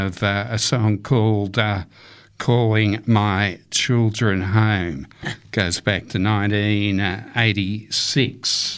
of a song called Calling My Children Home. Goes back to 1986.